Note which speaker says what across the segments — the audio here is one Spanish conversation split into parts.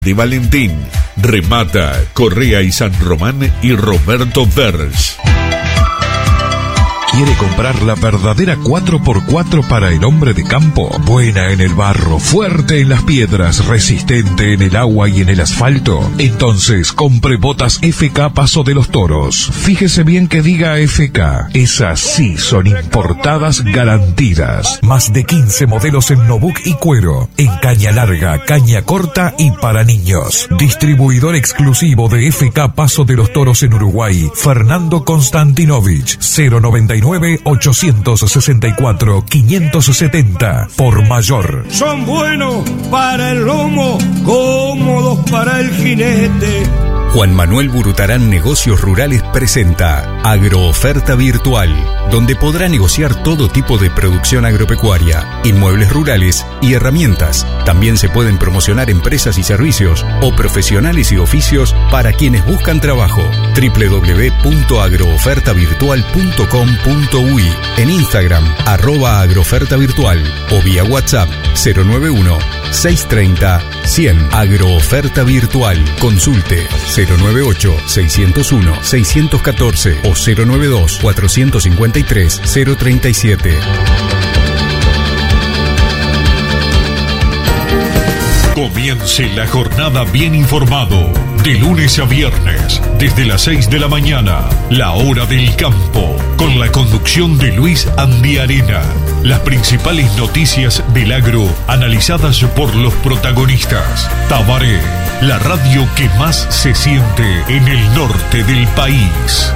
Speaker 1: de Valentín. Remata Correa y San Román y Roberto Vers.
Speaker 2: ¿Quiere comprar la verdadera 4x4 para el hombre de campo? Buena en el barro, fuerte en las piedras, resistente en el agua y en el asfalto. Entonces, compre botas FK Paso de los Toros. Fíjese bien que diga FK. Esas sí son importadas garantidas. Más de 15 modelos en Nobuk y cuero. En caña larga, caña corta y para niños. Distribuidor exclusivo de FK Paso de los Toros en Uruguay. Fernando Konstantinovich. 099-864-570 por mayor.
Speaker 3: Son buenos para el lomo, cómodos para el jinete.
Speaker 4: Juan Manuel Burutarán Negocios Rurales presenta Agrooferta Virtual, donde podrá negociar todo tipo de producción agropecuaria, inmuebles rurales y herramientas. También se pueden promocionar empresas y servicios o profesionales y oficios para quienes buscan trabajo. www.agroofertavirtual.com.uy, en Instagram @agroofertavirtual o vía WhatsApp 091-630-100. Agrooferta Virtual. Consulte 098-601-614 o 092-453-037.
Speaker 1: Comience la jornada bien informado. De lunes a viernes, desde las 6 de la mañana, la hora del campo, con la conducción de Luis Andiarena. Las principales noticias del agro, analizadas por los protagonistas. Tabaré, la radio que más se siente en el norte del país.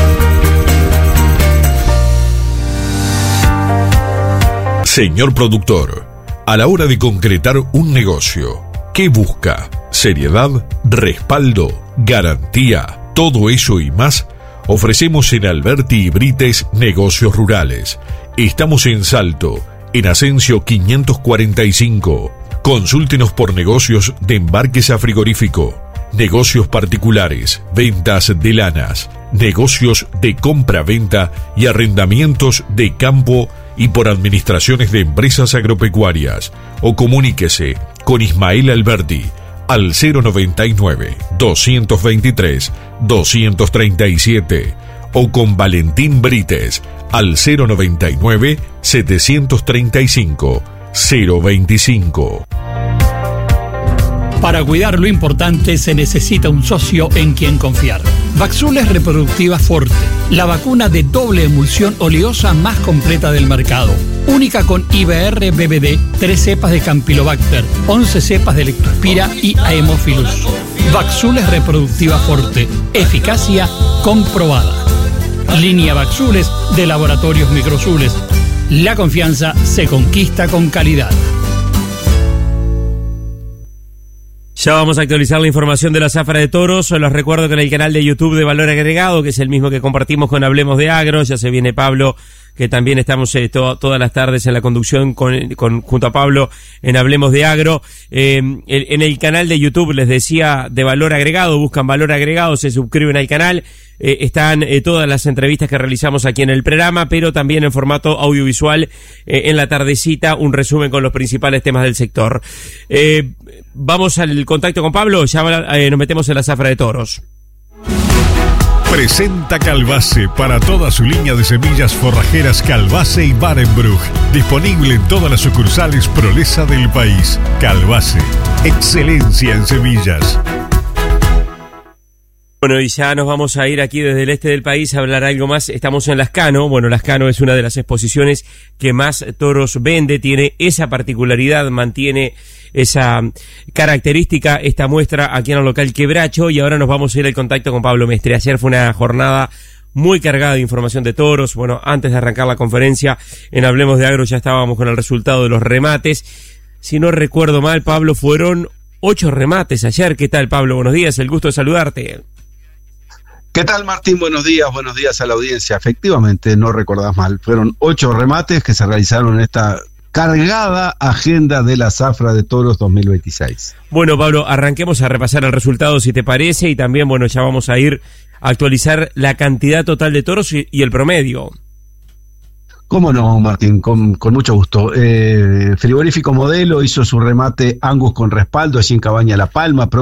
Speaker 1: Señor productor, a la hora de concretar un negocio, ¿qué busca? Seriedad, respaldo, garantía, todo eso y más ofrecemos en Alberti y Brites Negocios Rurales. Estamos en Salto, en Asensio 545. Consúltenos por negocios de embarques a frigorífico, negocios particulares, ventas de lanas, negocios de compra-venta y arrendamientos de campo y por administraciones de empresas agropecuarias. O comuníquese con Ismael Alberti al 099-223-237 o con Valentín Brites al 099-735-025.
Speaker 5: Para cuidar lo importante se necesita un socio en quien confiar. Vaxules Reproductiva Forte, la vacuna de doble emulsión oleosa más completa del mercado. Única con IBR-BBD, 3 cepas de Campylobacter, 11 cepas de Lectospira y Haemophilus. Vaxules Reproductiva Forte, eficacia comprobada. Línea Vaxules de Laboratorios Microzules. La confianza se conquista con calidad.
Speaker 6: Ya vamos a actualizar la información de la zafra de toros. Les recuerdo que en el canal de YouTube de Valor Agregado, que es el mismo que compartimos con Hablemos de Agro, ya se viene Pablo, que también estamos todas las tardes en la conducción junto a Pablo en Hablemos de Agro. En el canal de YouTube, les decía, de Valor Agregado, buscan Valor Agregado, se suscriben al canal. Están todas las entrevistas que realizamos aquí en el programa, pero también en formato audiovisual en la tardecita, un resumen con los principales temas del sector. Vamos al contacto con Pablo, ya nos metemos en la zafra de toros.
Speaker 1: Presenta Calbase para toda su línea de semillas forrajeras Calbase y Barenbruch. Disponible en todas las sucursales Prolesa del país. Calbase, excelencia en semillas.
Speaker 6: Bueno, y ya nos vamos a ir aquí desde el este del país a hablar algo más. Estamos en Lascano. Bueno, Lascano es una de las exposiciones que más toros vende, tiene esa particularidad, mantiene esa característica esta muestra aquí en el local Quebracho, y ahora nos vamos a ir al contacto con Pablo Mestre. Ayer fue una jornada muy cargada de información de toros. Bueno, antes de arrancar la conferencia en Hablemos de Agro ya estábamos con el resultado de los remates. Si no recuerdo mal, Pablo, fueron 8 remates ayer. ¿Qué tal, Pablo? Buenos días, el gusto de saludarte.
Speaker 7: ¿Qué tal, Martín? Buenos días a la audiencia. Efectivamente, no recordás mal, fueron 8 remates que se realizaron en esta cargada agenda de la zafra de toros 2026.
Speaker 6: Bueno, Pablo, arranquemos a repasar el resultado, si te parece, y también, bueno, ya vamos a ir a actualizar la cantidad total de toros y el promedio.
Speaker 7: Cómo no, Martín, con mucho gusto. Frigorífico Modelo hizo su remate Angus con respaldo allí en Cabaña La Palma.